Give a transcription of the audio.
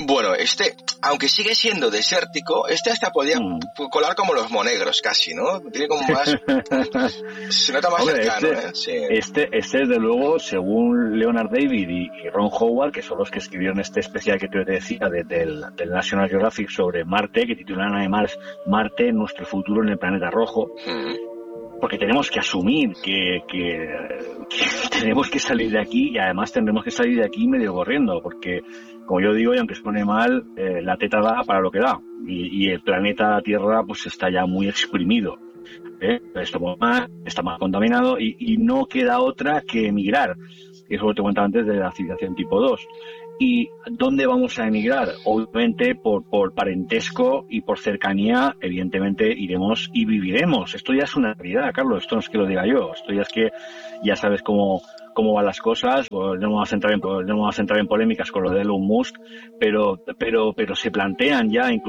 Bueno, aunque sigue siendo desértico, hasta podía colar como los monegros casi, ¿no? Tiene como más... se nota más cercano, ¿eh? Sí. Este desde luego, según Leonard David y Ron Howard, que son los que escribieron este especial que te decía del National Geographic sobre Marte, que titulan además Marte, nuestro futuro en el planeta rojo, porque tenemos que asumir que tenemos que salir de aquí, y además tendremos que salir de aquí medio corriendo, porque, como yo digo, y aunque se pone mal, la teta da para lo que da, y el planeta Tierra pues está ya muy exprimido. Está más contaminado y no queda otra que emigrar. Y eso lo te comentaba antes de la civilización tipo 2. ¿Y dónde vamos a emigrar? Obviamente por parentesco y por cercanía, evidentemente iremos y viviremos. Esto ya es una realidad, Carlos, esto no es que lo diga yo, esto ya es que ya sabes cómo van las cosas. Pues no vamos a entrar en polémicas con lo de Elon Musk, pero se plantean ya incluso